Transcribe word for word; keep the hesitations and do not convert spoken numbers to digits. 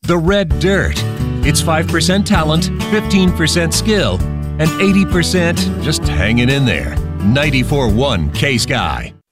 The Red Dirt. It's five percent talent, fifteen percent skill, and eighty percent just hanging in there. ninety-four point one K-Sky.